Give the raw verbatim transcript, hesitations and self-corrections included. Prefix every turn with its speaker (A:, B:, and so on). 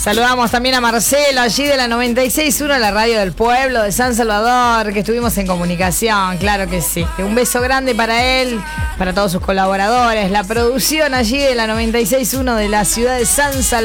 A: Saludamos también a Marcelo, allí de la noventa y seis punto uno, la radio del pueblo de San Salvador, que estuvimos en comunicación, claro que sí. Un beso grande para él, para todos sus colaboradores, la producción allí de la noventa y seis punto uno de la ciudad de San Salvador.